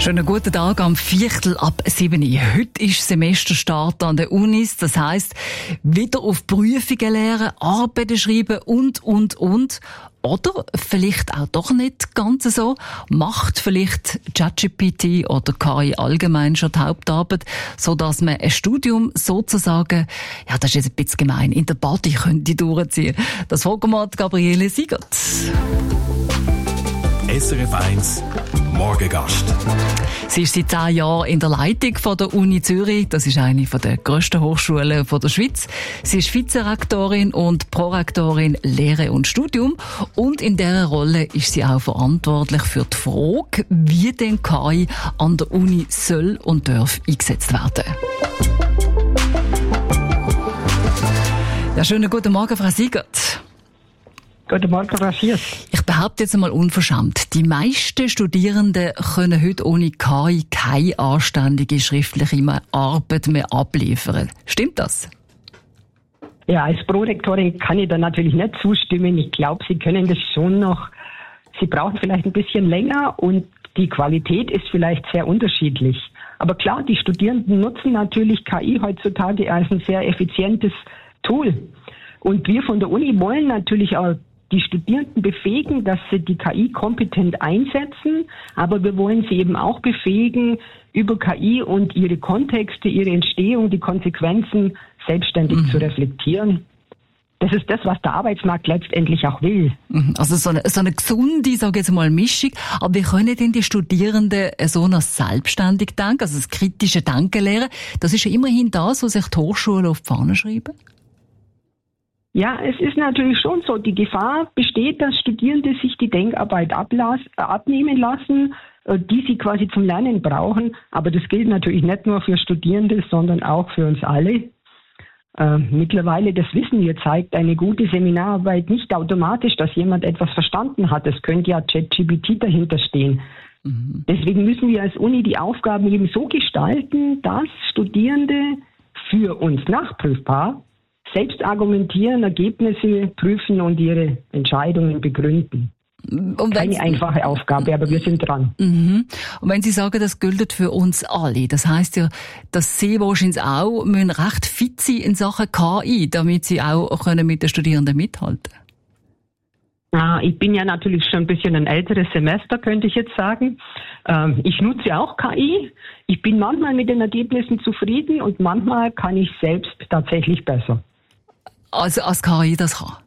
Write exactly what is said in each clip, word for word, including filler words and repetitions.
Schönen guten Tag am Viertel ab sieben. Heute ist Semesterstart an der Unis. Das heisst, wieder auf Prüfungen lernen, Arbeiten schreiben und, und, und. Oder vielleicht auch doch nicht ganz so. Macht vielleicht ChatGPT oder K I allgemein schon die Hauptarbeit, sodass man ein Studium sozusagen, ja, das ist jetzt ein bisschen gemein, in der Party könnte durchziehen. Das fragen wir Gabriele Siegert. S R F eins Morgengast. Sie ist seit zehn Jahren in der Leitung von der Uni Zürich. Das ist eine der grössten Hochschulen der Schweiz. Sie ist Vizerektorin und Prorektorin Lehre und Studium. Und in dieser Rolle ist sie auch verantwortlich für die Frage, wie denn K I an der Uni soll und darf eingesetzt werden. Ja, schönen guten Morgen, Frau Siegert. Guten Morgen, Frau Schiers. Ich behaupte jetzt einmal unverschämt, die meisten Studierenden können heute ohne K I keine anständige schriftliche Arbeit mehr abliefern. Stimmt das? Ja, als Prorektorin kann ich da natürlich nicht zustimmen. Ich glaube, Sie können das schon noch. Sie brauchen vielleicht ein bisschen länger und die Qualität ist vielleicht sehr unterschiedlich. Aber klar, die Studierenden nutzen natürlich K I heutzutage als ein sehr effizientes Tool. Und wir von der Uni wollen natürlich auch die Studierenden befähigen, dass sie die K I kompetent einsetzen, aber wir wollen sie eben auch befähigen, über K I und ihre Kontexte, ihre Entstehung, die Konsequenzen selbstständig mhm. zu reflektieren. Das ist das, was der Arbeitsmarkt letztendlich auch will. Also so eine, so eine gesunde, sage ich jetzt mal, Mischung. Aber wie können denn die Studierenden so noch selbstständig denken, also das kritische Denken lernen? Das ist ja immerhin das, was sich die Hochschulen auf die Fahne schreiben. Ja, es ist natürlich schon so. Die Gefahr besteht, dass Studierende sich die Denkarbeit ablas- abnehmen lassen, die sie quasi zum Lernen brauchen. Aber das gilt natürlich nicht nur für Studierende, sondern auch für uns alle. Äh, mittlerweile, das wissen wir, zeigt eine gute Seminararbeit nicht automatisch, dass jemand etwas verstanden hat. Es könnte ja ChatGPT dahinter stehen. Mhm. Deswegen müssen wir als Uni die Aufgaben eben so gestalten, dass Studierende für uns nachprüfbar selbst argumentieren, Ergebnisse prüfen und ihre Entscheidungen begründen. Keine einfache Aufgabe, aber wir sind dran. Mhm. Und wenn Sie sagen, das gilt für uns alle, das heisst ja, dass Sie wahrscheinlich auch müssen recht fit sein in Sachen K I, damit Sie auch können mit den Studierenden mithalten. Ah, ich bin ja natürlich schon ein bisschen ein älteres Semester, könnte ich jetzt sagen. Ähm, ich nutze auch K I. Ich bin manchmal mit den Ergebnissen zufrieden und manchmal kann ich selbst tatsächlich besser. Also als K I das kann?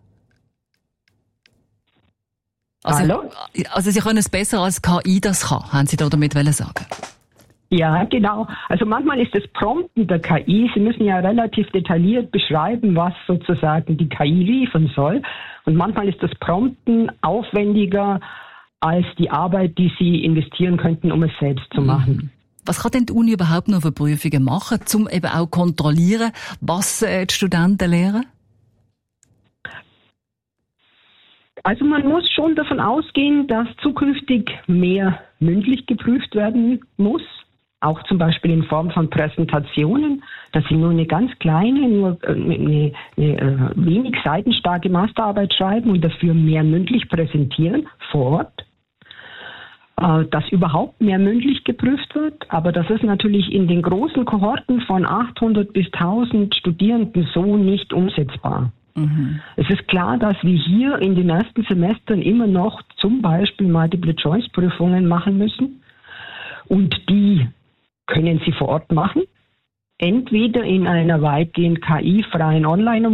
Also, Hallo? Also Sie können es besser als K I das kann, haben Sie da damit sagen? Ja, genau. Also manchmal ist das Prompten der K I, Sie müssen ja relativ detailliert beschreiben, was sozusagen die K I liefern soll. Und manchmal ist das Prompten aufwendiger als die Arbeit, die Sie investieren könnten, um es selbst zu machen. Mhm. Was kann denn die Uni überhaupt noch für Prüfungen machen, um eben auch kontrollieren, was äh, die Studenten lehren? Also man muss schon davon ausgehen, dass zukünftig mehr mündlich geprüft werden muss, auch zum Beispiel in Form von Präsentationen, dass Sie nur eine ganz kleine, nur eine, eine, eine wenig seitenstarke Masterarbeit schreiben und dafür mehr mündlich präsentieren vor Ort. Dass überhaupt mehr mündlich geprüft wird, aber das ist natürlich in den großen Kohorten von achthundert bis tausend Studierenden so nicht umsetzbar. Mhm. Es ist klar, dass wir hier in den ersten Semestern immer noch zum Beispiel Multiple-Choice-Prüfungen machen müssen und die können Sie vor Ort machen, entweder in einer weitgehend K I-freien Online-